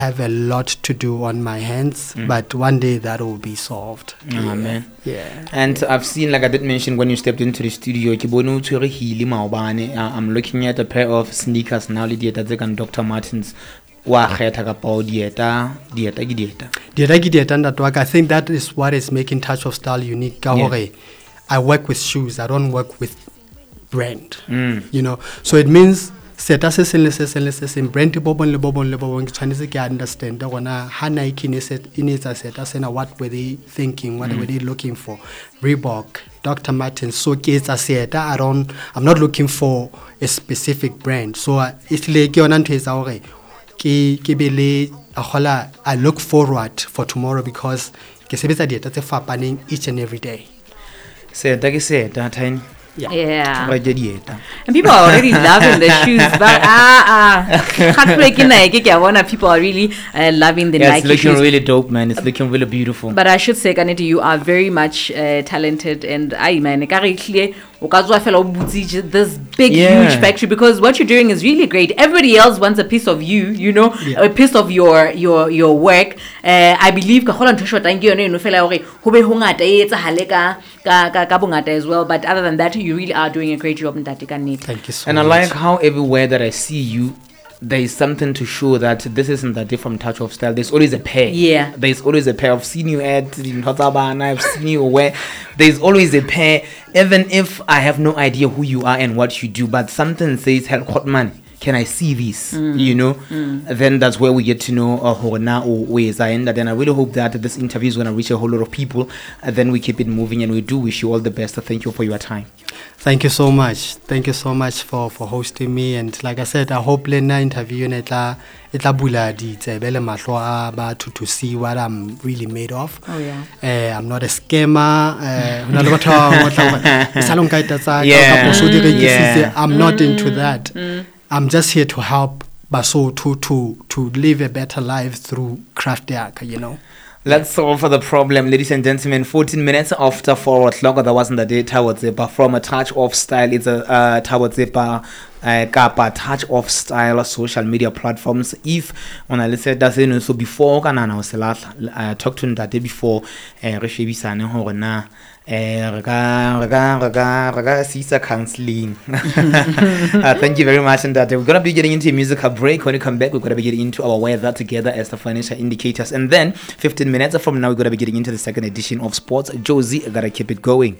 have a lot to do on my hands, but one day that will be solved. Man. Yeah. And I've seen, like I did mention when you stepped into the studio, I'm looking at a pair of sneakers now, and Dr. Martens. I think that is what is making Touch of Style unique. I work with shoes, I don't work with brand. You know, so it means seta se seng brand le Chinese ke understand gona ha Nike ne etsa seta sena, what were they thinking, what were they looking for? Reebok, Dr. Martens, so ke etsa seta, I'm not looking for a specific brand. So it's like ke yona ntho etsa hore ke bele I look forward for tomorrow because ke sebetsa dieta tse fapaneng each and every day. Yeah. And people are already loving the shoes. But people are really loving the Nike shoes. It's looking really dope, man. It's looking really beautiful. But I should say, Kaneti, you are very much talented, and this big huge factory, because what you're doing is really great. Everybody else wants a piece of you, you know, a piece of your work. I believe as well, but other than that, you really are doing a great job. Thank you so much. And I like how everywhere that I see you, there is something to show that this isn't that different Touch of Style. There's always a pair. Yeah. There's always a pair. I've seen you at Hotabana, I've seen you where there's always a pair, even if I have no idea who you are and what you do, but something says, Hotman, can I see this? You know, then that's where we get to know Horna or ways I end. And I really hope that this interview is going to reach a whole lot of people. And then we keep it moving, and we do wish you all the best. Thank you for your time. Thank you so much. Thank you so much for hosting me. And like I said, I hope Lena interview etla bula di tsebele mahlo a batho to see what I'm really made of. Oh yeah. I'm not a scammer. I'm not into that. I'm just here to help Baso to live a better life through craft work, you know. Let's solve for the problem, ladies and gentlemen. 14 minutes after 4 o'clock, that wasn't the day Tawazepa from a Touch of Style. It's a Tawazepa Kapa Touch of Style social media platforms. If when I listen to so before I talked to him that day before Reshebisane Horna. Caesar counseling. Thank you very much. And that we're gonna be getting into a musical break. When we come back, we're gonna be getting into our weather together as the financial indicators, and then 15 minutes from now, we're gonna be getting into the second edition of sports. Josie, I gotta keep it going.